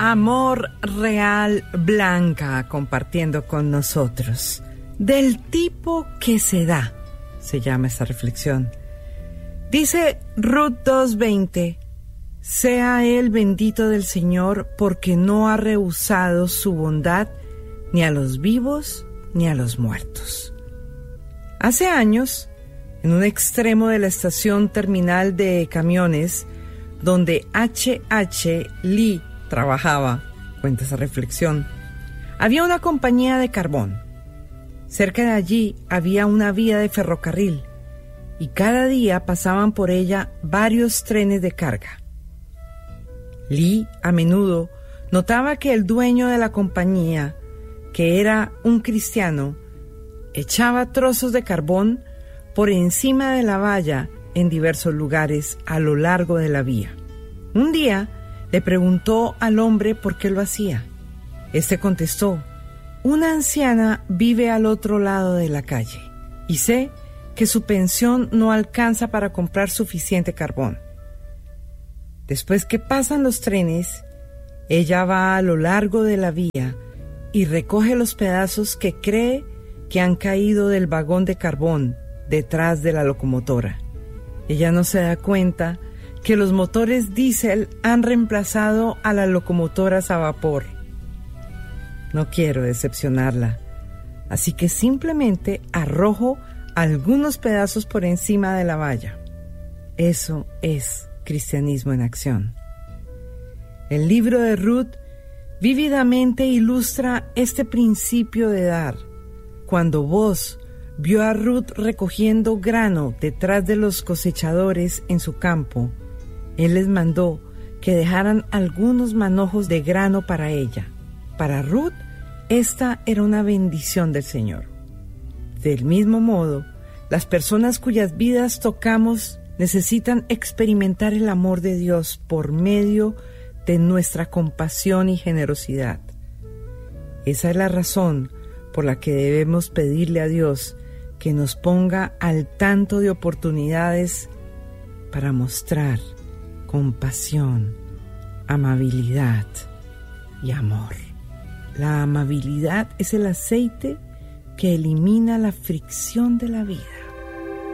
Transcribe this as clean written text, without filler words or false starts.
Amor Real Blanca compartiendo con nosotros. Del tipo que se da, se llama esta reflexión. Dice Ruth 2:20, sea él bendito del Señor porque no ha rehusado su bondad ni a los vivos ni a los muertos. Hace años, en un extremo de la estación terminal de camiones, donde H.H. Lee trabajaba, cuenta esa reflexión, había una compañía de carbón. Cerca de allí había una vía de ferrocarril y cada día pasaban por ella varios trenes de carga. Lee a menudo notaba que el dueño de la compañía, que era un cristiano, echaba trozos de carbón por encima de la valla en diversos lugares a lo largo de la vía. Un día le preguntó al hombre por qué lo hacía. Este contestó: una anciana vive al otro lado de la calle y sé que su pensión no alcanza para comprar suficiente carbón. Después que pasan los trenes, ella va a lo largo de la vía y recoge los pedazos que cree que han caído del vagón de carbón detrás de la locomotora. Ella no se da cuenta que los motores diésel han reemplazado a las locomotoras a vapor. No quiero decepcionarla, así que simplemente arrojo algunos pedazos por encima de la valla. Eso es cristianismo en acción. El libro de Ruth vívidamente ilustra este principio de dar. Cuando Boaz vio a Ruth recogiendo grano detrás de los cosechadores en su campo, él les mandó que dejaran algunos manojos de grano para ella. Para Ruth, esta era una bendición del Señor. Del mismo modo, las personas cuyas vidas tocamos necesitan experimentar el amor de Dios por medio de nuestra compasión y generosidad. Esa es la razón por la que debemos pedirle a Dios que nos ponga al tanto de oportunidades para mostrar compasión, amabilidad y amor. La amabilidad es el aceite que elimina la fricción de la vida.